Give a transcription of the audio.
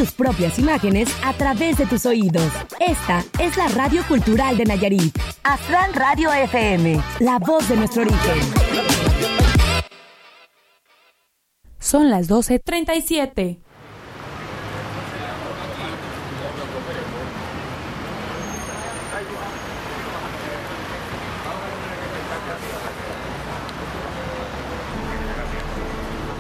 tus propias imágenes a través de tus oídos. Esta es la Radio Cultural de Nayarit. Aztlán Radio FM, la voz de nuestro origen. Son las 12:37.